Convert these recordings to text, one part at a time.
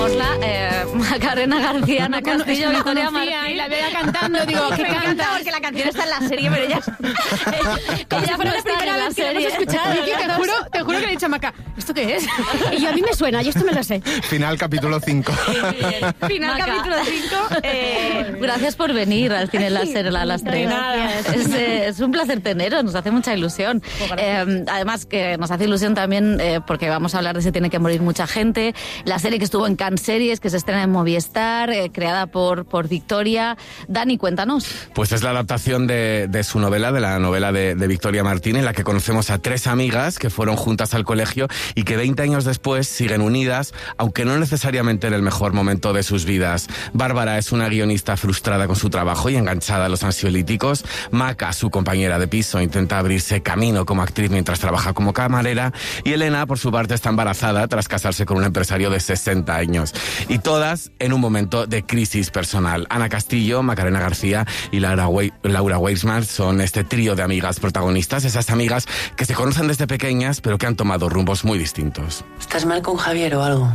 Pongámosla, Macarena García, Ana Castillo, Victoria Martín. Y la veía cantando, digo, ¿qué canta? Porque la canción está en la serie, pero ella fue la primera vez que la hemos escuchado. Te juro que le he dicho a Maca, ¿esto qué es? Y yo, a mí me suena, yo esto me lo sé. Final capítulo 5. Final Maca. capítulo 5. Gracias por venir al Cine Láser a las 3. Es un placer teneros, nos hace mucha ilusión. Además que nos hace ilusión también porque vamos a hablar de Se tiene que morir mucha gente, la serie que estuvo en Cannes Series, que se estrena en Movistar, creada por Victoria. Dani, cuéntanos. Pues es la adaptación de su novela, de la novela de Victoria Martín, en la que conocemos a 3 amigas que fueron juntas al colegio y que 20 años después siguen unidas, aunque no necesariamente en el mejor momento de sus vidas. Bárbara es una guionista frustrada con su trabajo y enganchada a los ansiolíticos. Maca, su compañera de piso, intenta abrirse camino como actriz mientras trabaja como camarera. Y Elena, por su parte, está embarazada tras casarse con un empresario de 60 años. Y todas en un momento de crisis personal. Ana Castillo, Macarena García y Laura Weisman son este trío de amigas protagonistas, esas amigas que se conocen desde pequeñas pero que han tomado rumbos muy distintos. ¿Estás mal con Javier o algo?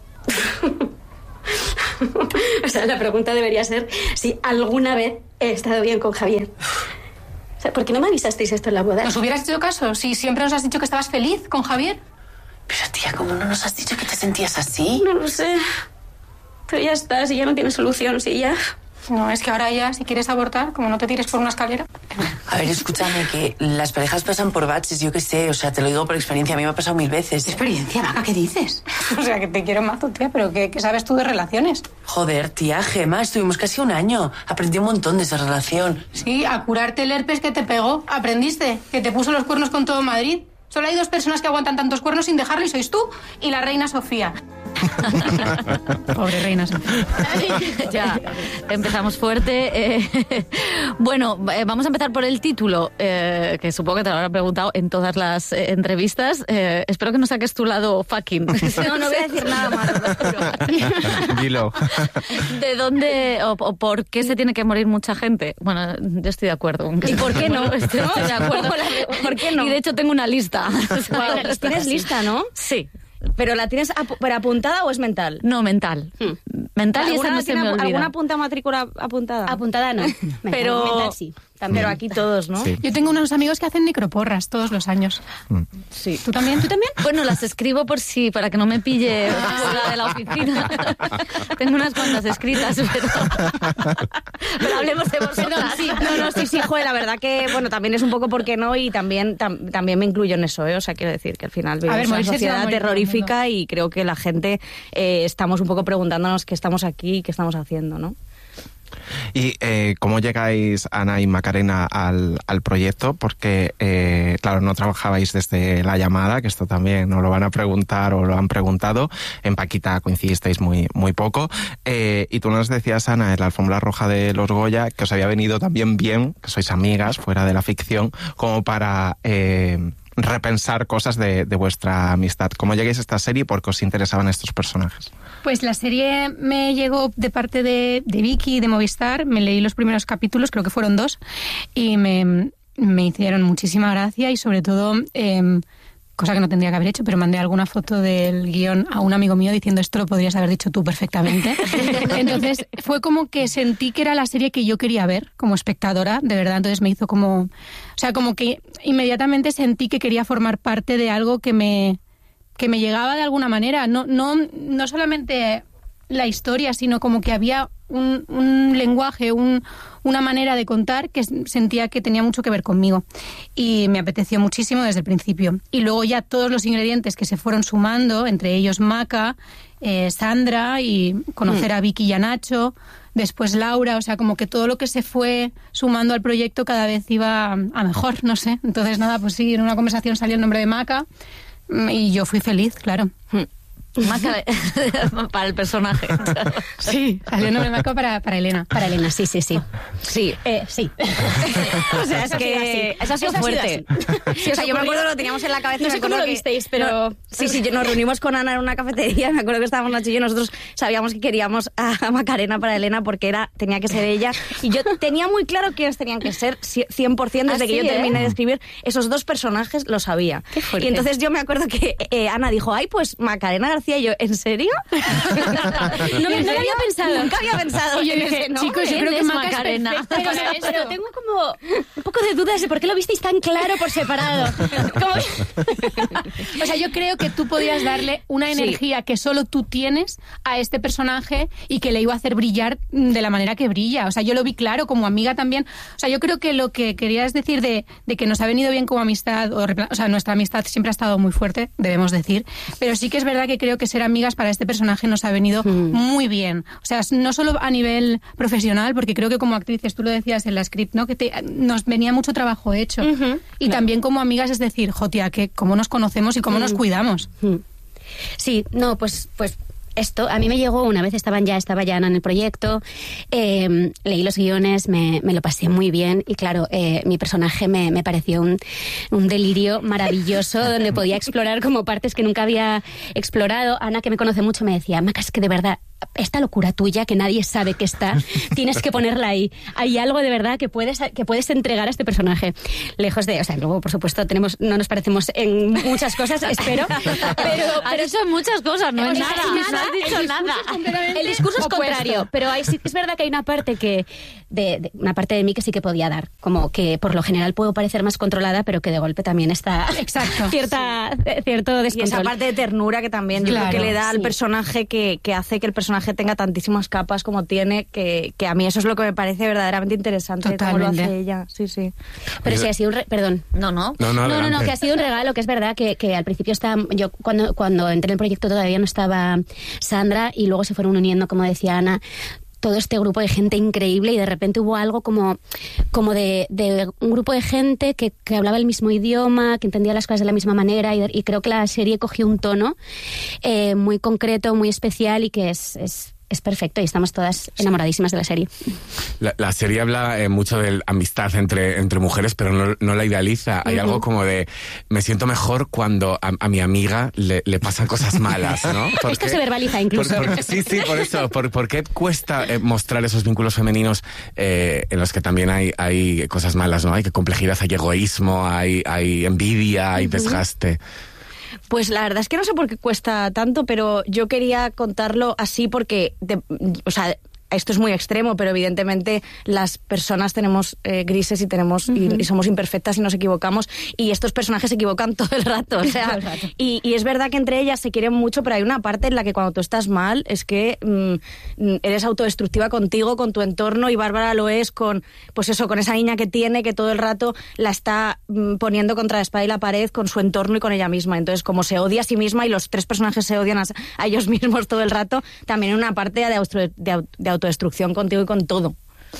O sea, la pregunta debería ser si alguna vez he estado bien con Javier. O sea, ¿por qué no me avisasteis esto en la boda? ¿Nos hubieras hecho caso? Si siempre nos has dicho que estabas feliz con Javier. Pero tía, ¿cómo no nos has dicho que te sentías así? No lo sé. Pero ya está, si ya no tiene solución, si ya... No, es que ahora ya, si quieres abortar, como no te tires por una escalera. A ver, escúchame, que las parejas pasan por baches, yo qué sé, o sea, te lo digo por experiencia, a mí me ha pasado 1000 veces. ¿Experiencia, Maca? ¿Qué dices? O sea, que te quiero mazo, tía, pero ¿qué sabes tú de relaciones? Joder, tía, Gemma, estuvimos casi 1 año. Aprendí un montón de esa relación. Sí, a curarte el herpes que te pegó. ¿Aprendiste? Que te puso los cuernos con todo Madrid. Solo hay 2 personas que aguantan tantos cuernos sin dejarlo y sois tú y la reina Sofía. Pobre reina Sofía. Ya, empezamos fuerte. Bueno, vamos a empezar por el título, que supongo que te lo habrán preguntado en todas las entrevistas. Espero que no saques tu lado fucking. No voy a decir nada más. Dilo. ¿De dónde o por qué se tiene que morir mucha gente? Bueno, yo estoy de acuerdo. ¿Y por qué no? Estoy de acuerdo. ¿Por qué no? Y de hecho tengo una lista. Wow, ¿tienes lista, no? Sí. ¿Pero la tienes apuntada o es mental? No, mental. Mental, y esa no se me olvida. ¿Alguna punta matrícula apuntada? Apuntada no. Pero mental sí. También. Pero aquí todos, ¿no? Sí. Yo tengo unos amigos que hacen necroporras todos los años. Sí. ¿Tú también? ¿Tú también? Bueno, las escribo por sí, para que no me pille fuera de la oficina. Tengo unas cuantas escritas, pero hablemos de vosotras. Perdón, sí, joder, la verdad que, bueno, también es un poco por qué no, y también me incluyo en eso, ¿eh? O sea, quiero decir que al final vivimos una sociedad terrorífica y creo que la gente estamos un poco preguntándonos qué estamos aquí y qué estamos haciendo, ¿no? ¿Y cómo llegáis, Ana y Macarena, al proyecto? Porque, claro, no trabajabais desde la llamada, que esto también nos lo van a preguntar o lo han preguntado. En Paquita coincidisteis muy poco. Y tú nos decías, Ana, en la alfombra roja de los Goya, que os había venido también bien, que sois amigas, fuera de la ficción, como para repensar cosas de vuestra amistad. ¿Cómo llegáis a esta serie y por qué os interesaban estos personajes? Pues la serie me llegó de parte de Vicky, de Movistar. Me leí los primeros capítulos, creo que fueron 2, y me hicieron muchísima gracia y sobre todo, cosa que no tendría que haber hecho, pero mandé alguna foto del guión a un amigo mío diciendo esto lo podrías haber dicho tú perfectamente. Entonces fue como que sentí que era la serie que yo quería ver como espectadora, de verdad. Entonces me hizo como... O sea, como que inmediatamente sentí que quería formar parte de algo que me llegaba de alguna manera. No solamente la historia, sino como que había un lenguaje, una manera de contar que sentía que tenía mucho que ver conmigo. Y me apeteció muchísimo desde el principio. Y luego ya todos los ingredientes que se fueron sumando, entre ellos Maca, Sandra, y conocer a Vicky y a Nacho, después Laura, o sea, como que todo lo que se fue sumando al proyecto cada vez iba a mejor, no sé. Entonces nada, pues sí, en una conversación salió el nombre de Maca y yo fui feliz, claro. Maca para el personaje. Sí, salió el nombre de Maca para Elena. Para Elena, sí. Sí. Sí. O sea, es que eso ha sido fuerte. Sí, o sea, yo me acuerdo que lo teníamos en la cabeza. No sé cómo lo visteis, pero... Sí, nos reunimos con Ana en una cafetería. Me acuerdo que estábamos Nacho y yo, nosotros sabíamos que queríamos a Macarena para Elena porque tenía que ser ella. Y yo tenía muy claro quiénes tenían que ser 100%. Desde que yo terminé de escribir esos 2 personajes, lo sabía. Qué fuerte. Y entonces yo me acuerdo que Ana dijo, ay, pues Macarena gracia y yo, ¿en serio? No lo había pensado. Nunca había pensado. Oye, dije, no, chicos, yo creo que Maca es Macarena. perfecta. Pero tengo como un poco de dudas de por qué lo visteis tan claro por separado. O sea, yo creo que tú podías darle una energía que solo tú tienes a este personaje y que le iba a hacer brillar de la manera que brilla. O sea, yo lo vi claro como amiga también. O sea, yo creo que lo que querías decir de que nos ha venido bien como amistad, o sea, nuestra amistad siempre ha estado muy fuerte, debemos decir, pero sí que es verdad que creo que ser amigas para este personaje nos ha venido muy bien. O sea, no solo a nivel profesional, porque creo que como actrices, tú lo decías en la script, ¿no? Que nos venía mucho trabajo hecho. Y también como amigas, es decir, jotia, que cómo nos conocemos y cómo nos cuidamos. Sí, no, pues esto, a mí me llegó una vez, estaba ya Ana en el proyecto, leí los guiones, me lo pasé muy bien y claro, mi personaje me pareció un delirio maravilloso donde podía explorar como partes que nunca había explorado. Ana, que me conoce mucho, me decía, Maca, es que de verdad, esta locura tuya que nadie sabe que está, tienes que ponerla ahí. Hay algo de verdad que puedes entregar a este personaje. Lejos de, o sea, luego por supuesto no nos parecemos en muchas cosas, espero, pero son muchas cosas, no es nada. No has dicho nada. El discurso es contrario, pero sí es verdad que hay una parte una parte de mí que sí que podía dar, como que por lo general puedo parecer más controlada, pero que de golpe también está cierto descontrol. Y esa parte de ternura que también yo creo que le da al personaje que hace que el personaje tenga tantísimas capas como tiene, que a mí eso es lo que me parece verdaderamente interesante. Totalmente. Cómo lo hace ella. Sí. Pero sí ha sido perdón. No, que ha sido un regalo, que es verdad que al principio yo cuando entré en el proyecto todavía no estaba Sandra y luego se fueron uniendo, como decía Ana, todo este grupo de gente increíble y de repente hubo algo como de un grupo de gente que hablaba el mismo idioma, que entendía las cosas de la misma manera y creo que la serie cogió un tono muy concreto, muy especial y que es perfecto y estamos todas enamoradísimas de la serie. La serie habla mucho de amistad entre mujeres, pero no la idealiza. Hay algo como de, me siento mejor cuando a mi amiga le pasan cosas malas, ¿no? Esto se verbaliza incluso. Sí, por eso. ¿Por qué cuesta mostrar esos vínculos femeninos en los que también hay cosas malas, ¿no? Hay complejidad, hay egoísmo, hay envidia, hay desgaste. Pues la verdad es que no sé por qué cuesta tanto, pero yo quería contarlo así porque, esto es muy extremo, pero evidentemente las personas tenemos grises y y somos imperfectas y nos equivocamos, y estos personajes se equivocan todo el rato, o sea, y es verdad que entre ellas se quieren mucho, pero hay una parte en la que cuando tú estás mal es que eres autodestructiva contigo, con tu entorno, y Bárbara lo es con esa niña que tiene, que todo el rato la está poniendo contra la espada y la pared con su entorno y con ella misma. Entonces, como se odia a sí misma y los tres personajes se odian a ellos mismos todo el rato, también hay una parte de autodestrucción contigo y con todo.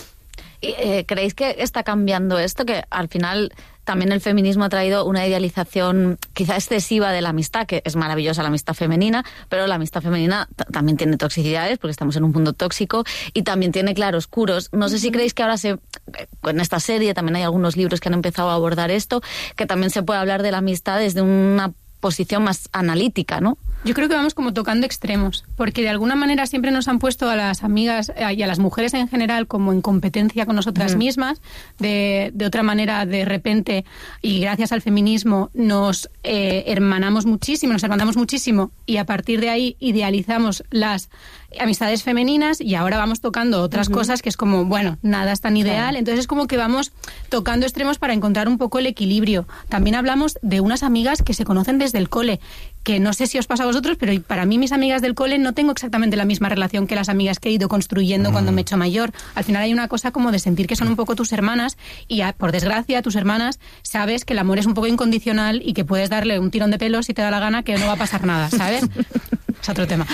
¿Creéis que está cambiando esto? Que al final también el feminismo ha traído una idealización quizá excesiva de la amistad, que es maravillosa la amistad femenina, pero la amistad femenina también tiene toxicidades, porque estamos en un mundo tóxico, y también tiene claroscuros. No sé si creéis que ahora en esta serie también hay algunos libros que han empezado a abordar esto, que también se puede hablar de la amistad desde una posición más analítica, ¿no? Yo creo que vamos como tocando extremos, porque de alguna manera siempre nos han puesto a las amigas y a las mujeres en general como en competencia con nosotras mismas. De otra manera, de repente, y gracias al feminismo, nos hermanamos muchísimo, nos hermanamos muchísimo, y a partir de ahí idealizamos las amistades femeninas, y ahora vamos tocando otras cosas que es como, bueno, nada es tan ideal. Entonces es como que vamos tocando extremos para encontrar un poco el equilibrio. También hablamos de unas amigas que se conocen desde el cole, que no sé si os pasa a vosotros, pero para mí mis amigas del cole no tengo exactamente la misma relación que las amigas que he ido construyendo cuando me he hecho mayor. Al final hay una cosa como de sentir que son un poco tus hermanas, y por desgracia tus hermanas sabes que el amor es un poco incondicional y que puedes darle un tirón de pelos si te da la gana, que no va a pasar nada, ¿sabes? Es otro tema.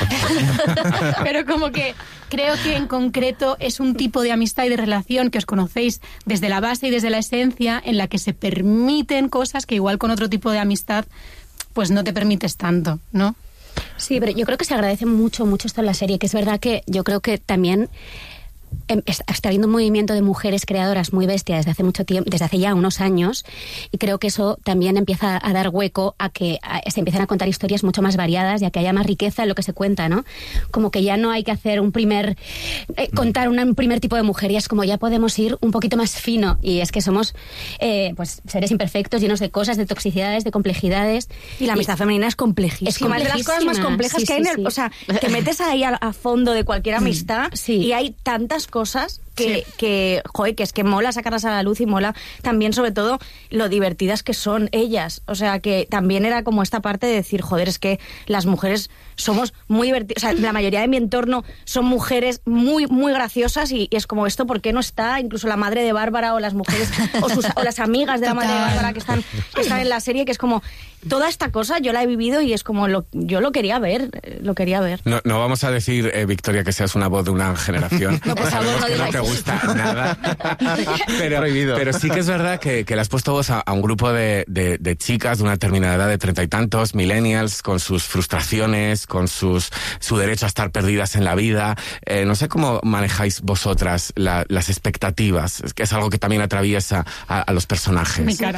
Pero como que creo que en concreto es un tipo de amistad y de relación que os conocéis desde la base y desde la esencia, en la que se permiten cosas que igual con otro tipo de amistad pues no te permites tanto, ¿no? Sí, pero yo creo que se agradece mucho esto en la serie, que es verdad que yo creo que también está habiendo un movimiento de mujeres creadoras muy bestia desde hace mucho tiempo, desde hace ya unos años, y creo que eso también empieza a dar hueco a que se empiecen a contar historias mucho más variadas y a que haya más riqueza en lo que se cuenta, ¿no? Como que ya no hay que hacer contar un primer tipo de mujer, y es como ya podemos ir un poquito más fino, y es que somos pues seres imperfectos, llenos de cosas, de toxicidades, de complejidades. Y la amistad femenina es complejísima. Es de las cosas más complejas que hay en el... O sea, te metes ahí a fondo de cualquier amistad y hay tantas cosas que es que mola sacarlas a la luz, y mola también, sobre todo, lo divertidas que son ellas. O sea, que también era como esta parte de decir, joder, es que las mujeres somos muy divertidas. O sea, la mayoría de mi entorno son mujeres muy, muy graciosas, y es como, esto, ¿por qué no está? Incluso la madre de Bárbara, o las mujeres, o las amigas de la madre de Bárbara que están en la serie, que es como, toda esta cosa yo la he vivido, y es como, yo lo quería ver, No vamos a decir, Victoria, que seas una voz de una generación. No, por favor, no digáis. No te gusta nada. pero sí que es verdad que le has puesto voz a un grupo de chicas de una determinada edad, de 30 y tantos, millennials, con sus frustraciones, con su derecho a estar perdidas en la vida. No sé cómo manejáis vosotras las expectativas, que es algo que también atraviesa a los personajes. Mi cara.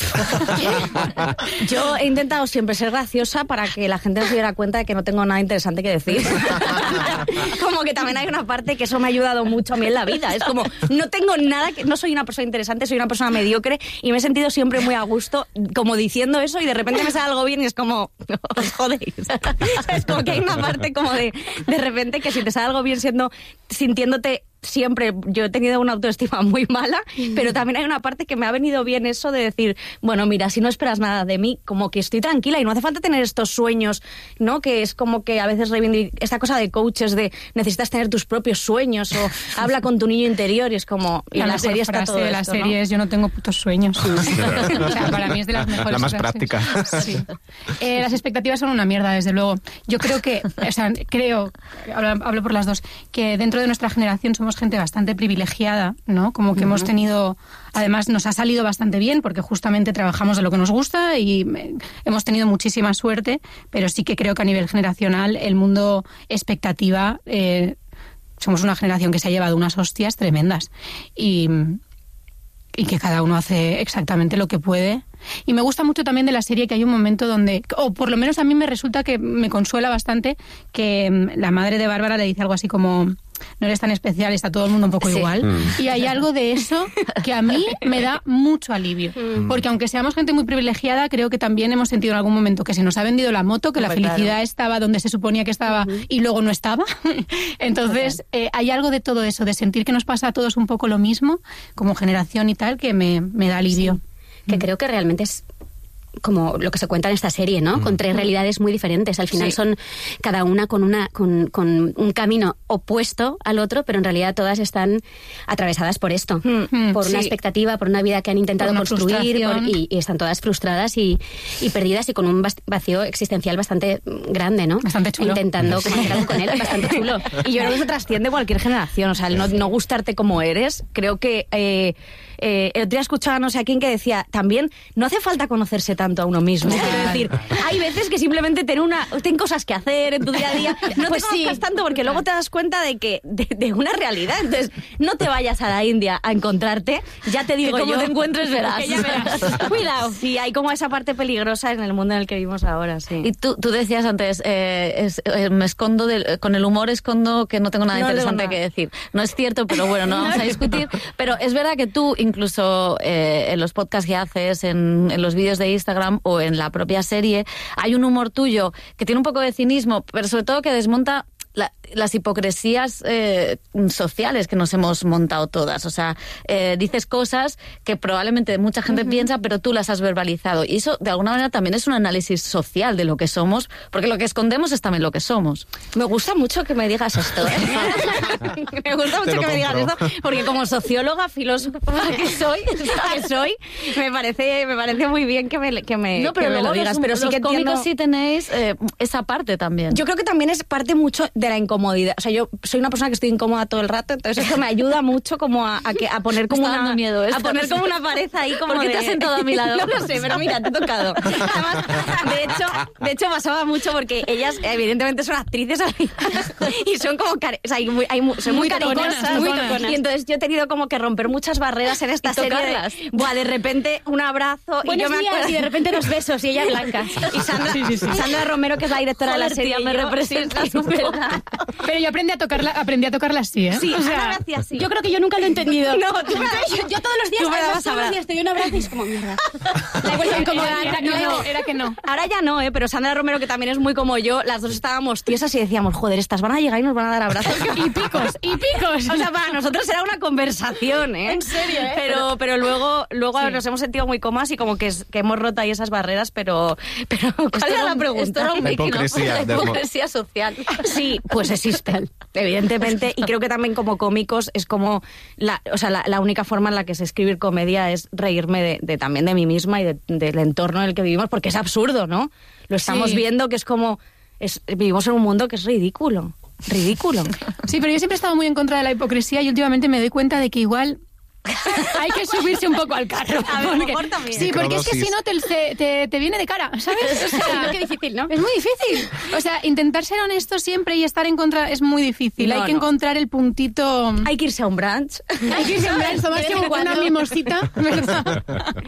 Yo he intentado siempre ser graciosa para que la gente no se diera cuenta de que no tengo nada interesante que decir. Como que también hay una parte que eso me ha ayudado mucho a mí en la vida. Es como, no tengo nada, no soy una persona interesante, soy una persona mediocre, y me he sentido siempre muy a gusto como diciendo eso, y de repente me sale algo bien y es como, os jodéis. Es como que hay una parte como de repente que si te sale algo bien sintiéndote siempre, yo he tenido una autoestima muy mala, pero también hay una parte que me ha venido bien eso de decir, bueno, mira, si no esperas nada de mí, como que estoy tranquila y no hace falta tener estos sueños, ¿no? Que es como que a veces esta cosa de coaches de necesitas tener tus propios sueños, o habla con tu niño interior, y es como, y en la serie está todo de esto, la serie, ¿no? Es, yo no tengo putos sueños. O sea, para mí es de las mejores la más frases. práctica. Sí. Las expectativas son una mierda, desde luego. Yo creo que, hablo por las dos, que dentro de nuestra generación somos gente bastante privilegiada, ¿no? Como que hemos tenido, además nos ha salido bastante bien, porque justamente trabajamos de lo que nos gusta y hemos tenido muchísima suerte, pero sí que creo que a nivel generacional el mundo expectativa, somos una generación que se ha llevado unas hostias tremendas, y que cada uno hace exactamente lo que puede. Y me gusta mucho también de la serie que hay un momento donde, o por lo menos a mí me resulta que me consuela bastante, que la madre de Bárbara le dice algo así como, no eres tan especial, está todo el mundo un poco igual. Y hay algo de eso que a mí me da mucho alivio. Porque aunque seamos gente muy privilegiada, creo que también hemos sentido en algún momento que se nos ha vendido la moto, que la felicidad estaba donde se suponía que estaba y luego no estaba. Entonces, hay algo de todo eso, de sentir que nos pasa a todos un poco lo mismo, como generación y tal, que me da alivio. Sí. Que creo que realmente es como lo que se cuenta en esta serie, ¿no? Con tres realidades muy diferentes. Al final son cada una con un camino opuesto al otro, pero en realidad todas están atravesadas por esto. Por una expectativa, por una vida que han intentado construir, y están todas frustradas y perdidas, y con un vacío existencial bastante grande, ¿no? Bastante chulo. Intentando comunicar algo con él, bastante chulo. Y yo creo que eso trasciende cualquier generación. O sea, el no gustarte como eres, creo que... el otro día escuchaba no sé a quién que decía, también no hace falta conocerse tanto a uno mismo. Quiero decir, hay veces que simplemente ten cosas que hacer en tu día a día, no te conozcas tanto, porque luego te das cuenta de una realidad. Entonces, no te vayas a la India a encontrarte, ya te digo, como te encuentres verás. Cuidado. Sí, hay como esa parte peligrosa en el mundo en el que vivimos ahora, sí. Y tú decías antes, me escondo, con el humor escondo que no tengo nada interesante que decir. No es cierto, pero bueno, no vamos a discutir. Pero es verdad que tú, incluso en los podcasts que haces, en los vídeos de Instagram o en la propia serie, hay un humor tuyo que tiene un poco de cinismo, pero sobre todo que desmonta las hipocresías sociales que nos hemos montado todas. O sea, dices cosas que probablemente mucha gente piensa, pero tú las has verbalizado. Y eso, de alguna manera, también es un análisis social de lo que somos, porque lo que escondemos es también lo que somos. Me gusta mucho que me digas esto, ¿eh? Me gusta mucho que me digas esto, porque como socióloga, filósofa que soy, me parece muy bien que me no, pero me lo digas. Pero sí que los cómicos sí tenéis esa parte también. Yo creo que también es parte mucho de la incomodidad. O sea, yo soy una persona que estoy incómoda todo el rato, entonces eso me ayuda mucho como a poner como una miedo a poner como una pared ahí como ¿Por qué te has sentado a mi lado? No lo sé, pero mira, te he tocado. Además, de hecho pasaba mucho porque ellas evidentemente son actrices y son como son muy caricosas, y entonces yo he tenido como que romper muchas barreras en esta serie de repente un abrazo Buenos días, y de repente los besos y ella blanca. Y Sandra Romero, que es la directora de la serie, me representa súper. Pero yo aprendí a tocarla así, ¿eh? Sí, o sea, así. Yo creo que yo nunca lo he entendido. No, yo todos los días te doy un abrazo y es como mierda. Era que no. Ahora ya no, pero Sandra Romero, que también es muy como yo, las dos estábamos tiesas y decíamos, joder, estas van a llegar y nos van a dar abrazos. Y picos. O sea, para nosotros era una conversación, ¿eh? En serio, ¿eh? Pero luego sí. Nos hemos sentido muy cómodas y como que hemos roto ahí esas barreras, pero ¿cuál era la pregunta? Esto era la hipocresía social. Sí, pues existe, evidentemente, y creo que también como cómicos es como la única forma en la que sé escribir comedia es reírme también de mí misma y del entorno en el que vivimos, porque es absurdo, ¿no? Lo estamos viendo que es como vivimos en un mundo que es ridículo. Sí, pero yo siempre he estado muy en contra de la hipocresía y últimamente me doy cuenta de que igual hay que subirse un poco al carro. A lo mejor también. Sí, porque es que si no te viene de cara, ¿sabes? O sea, qué difícil, ¿no? Es muy difícil. O sea, intentar ser honesto siempre y estar en contra es muy difícil. Hay que encontrar el puntito. Hay que irse a un brunch. Tomarse una mimosita, ¿verdad?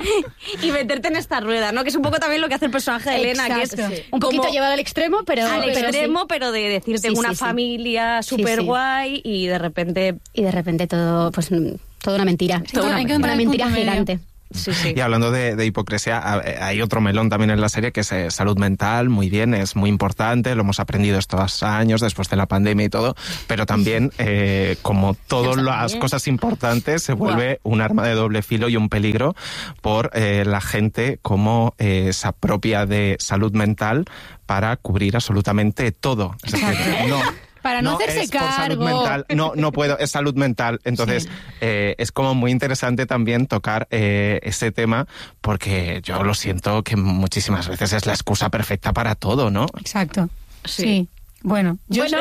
Y meterte en esta rueda, ¿no? Que es un poco también lo que hace el personaje de Elena, que es un poquito llevado al extremo, pero pero de decirte una familia súper guay y de repente todo, pues toda una mentira. Una mentira gigante. Sí. Y hablando de hipocresía, hay otro melón también en la serie que es salud mental, muy bien, es muy importante, lo hemos aprendido estos años después de la pandemia y todo, pero también, como todas las cosas importantes, se vuelve un arma de doble filo y un peligro por la gente como se apropia de salud mental para cubrir absolutamente todo. Es decir, para no hacerse cargo. Salud mental. No puedo, es salud mental. Entonces, es como muy interesante también tocar ese tema, porque yo lo siento que muchísimas veces es la excusa perfecta para todo, ¿no? Exacto. Sí. Bueno,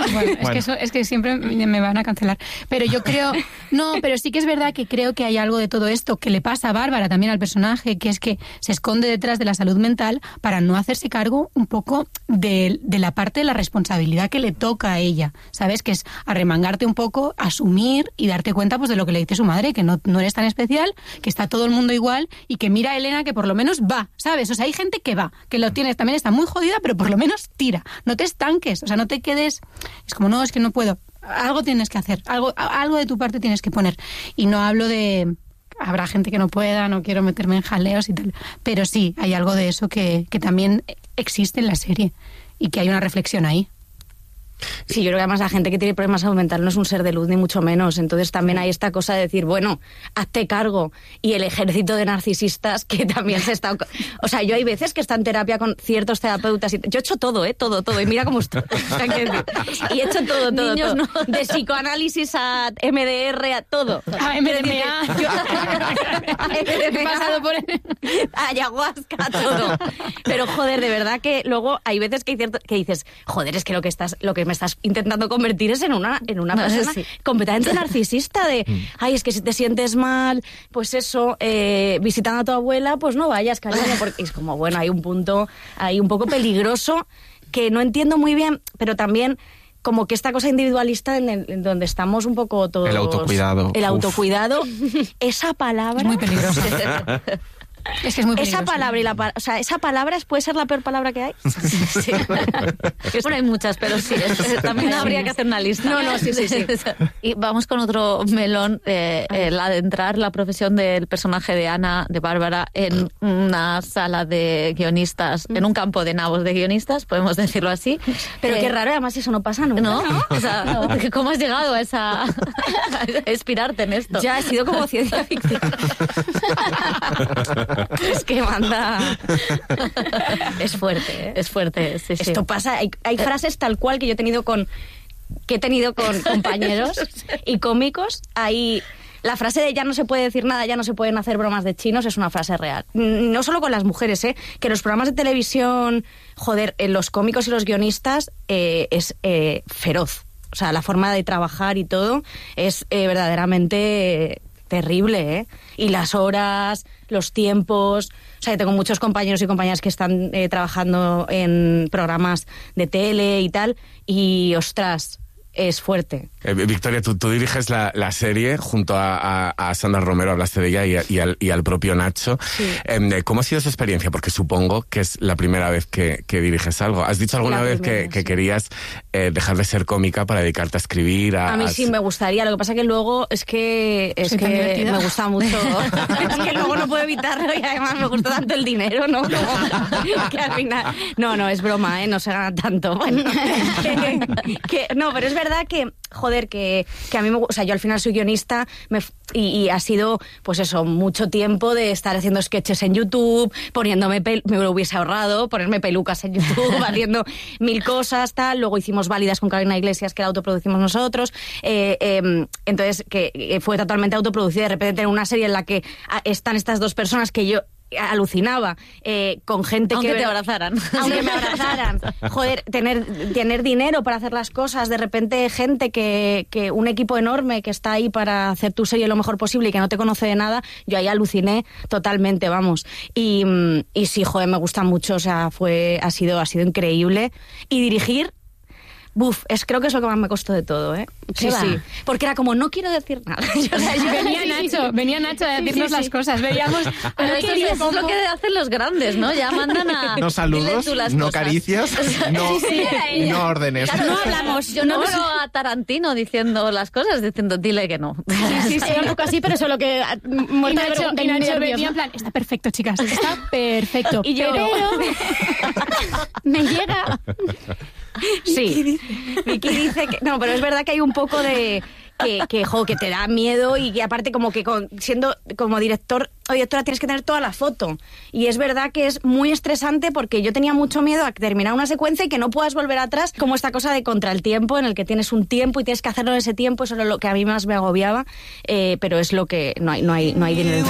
es que siempre me van a cancelar. Pero yo creo... No, pero sí que es verdad que creo que hay algo de todo esto que le pasa a Bárbara también al personaje, que es que se esconde detrás de la salud mental para no hacerse cargo un poco de la parte de la responsabilidad que le toca a ella. ¿Sabes? Que es arremangarte un poco, asumir y darte cuenta pues de lo que le dice su madre, que no eres tan especial, que está todo el mundo igual y que mira a Elena que por lo menos va, ¿sabes? O sea, hay gente que va, que lo tienes, también está muy jodida, pero por lo menos tira. No te estanques, o sea, no te quedes, es como, no, es que no puedo. Algo tienes que hacer, algo de tu parte tienes que poner. Y no hablo de, habrá gente que no pueda, no quiero meterme en jaleos y tal, pero sí, hay algo de eso que también existe en la serie y que hay una reflexión ahí. Sí, yo creo que además la gente que tiene problemas de salud mental no es un ser de luz ni mucho menos, entonces también hay esta cosa de decir, bueno, hazte cargo, y el ejército de narcisistas que también se está... O sea, yo hay veces que está en terapia con ciertos terapeutas y yo he hecho todo, y mira cómo estoy. Y he hecho todo. Niños, no. De psicoanálisis a MDR, a todo. A MDMA. He pasado por ayahuasca, todo. Pero joder, de verdad que luego hay veces que dices, joder, es que lo que me estás intentando convertir es en una persona completamente narcisista de, ay, es que si te sientes mal, pues eso, visitando a tu abuela, pues no vayas, cariño, porque es como, bueno, hay un punto ahí un poco peligroso que no entiendo muy bien, pero también como que esta cosa individualista en donde estamos un poco todos... El autocuidado. Esa palabra... Es muy peligroso. Es que es muy peligroso. Esa palabra esa palabra puede ser la peor palabra que hay. Sí. Bueno, hay muchas, pero sí, también habría que hacer una lista. No, sí. Y vamos con otro melón, el adentrar la profesión del personaje de Ana, de Bárbara, en una sala de guionistas, en un campo de nabos de guionistas, podemos decirlo así. Pero qué raro, además eso no pasa nunca. ¿No? O sea, ¿cómo has llegado a inspirarte en esto? Ya ha sido como ciencia ficción. Es que manda... Es fuerte, ¿eh? Es fuerte, sí. Esto pasa, hay frases tal cual que he tenido con compañeros y cómicos. Hay la frase de ya no se puede decir nada, ya no se pueden hacer bromas de chinos es una frase real. No solo con las mujeres, que los programas de televisión, joder, los cómicos y los guionistas es feroz. O sea, la forma de trabajar y todo es verdaderamente terrible, Y las horas, los tiempos. O sea, yo tengo muchos compañeros y compañeras que están trabajando en programas de tele y tal, y ostras, es fuerte. Victoria, tú diriges la serie junto a Sandra Romero, hablaste de ella, y al propio Nacho. Sí. ¿Cómo ha sido esa experiencia? Porque supongo que es la primera vez que diriges algo. ¿Has dicho alguna vez que querías dejar de ser cómica para dedicarte a escribir? A mí sí me gustaría, lo que pasa que luego es que me gusta mucho. Es que luego no puedo evitarlo y además me gusta tanto el dinero, ¿no? Que al final... No, es broma, no se gana tanto. Bueno, no, pero es verdad que, joder, que a mí o sea, yo al final soy guionista y ha sido, pues eso, mucho tiempo de estar haciendo sketches en YouTube, me lo hubiese ahorrado, ponerme pelucas en YouTube, haciendo 1000 cosas, tal. Luego hicimos Válidas con Carolina Iglesias, que la autoproducimos nosotros. Entonces, que fue totalmente autoproducida. De repente tener una serie en la que están estas dos personas que yo alucinaba, con gente aunque que... te abrazaran. Aunque me abrazaran. Joder, tener dinero para hacer las cosas, de repente gente que un equipo enorme que está ahí para hacer tu serie lo mejor posible y que no te conoce de nada, yo ahí aluciné totalmente, vamos. Y sí, joder, me gusta mucho, o sea, ha sido increíble. Y dirigir, creo que es lo que más me costó de todo, Sí. Porque era como, no quiero decir nada. Venía Nacho a decirnos las cosas. Veíamos... Pero eso es lo que hacen los grandes, ¿no? Ya mandan a... No saludos, no cosas. Caricias, no órdenes. Claro, no hablamos. Yo no veo a Tarantino diciendo las cosas, diciendo, dile que no. Sí, un poco así, pero solo que... Y Nacho venía en plan, está perfecto, chicas, está perfecto. Y yo... Pero me llega... Sí, Vicky dice que... No, pero es verdad que hay un poco de... que te da miedo y que aparte como que siendo como director o directora tienes que tener toda la foto. Y es verdad que es muy estresante porque yo tenía mucho miedo a terminar una secuencia y que no puedas volver atrás, como esta cosa de contra el tiempo, en el que tienes un tiempo y tienes que hacerlo en ese tiempo. Eso era lo que a mí más me agobiaba, pero es lo que... No hay dinero.